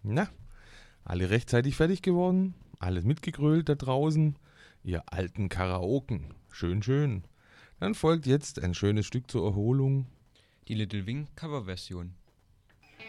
Na, alle rechtzeitig fertig geworden? Alles mitgegrölt da draußen? Ihr alten Karaoken. Schön, schön. Dann folgt jetzt ein schönes Stück zur Erholung. Die Little Wing Coverversion.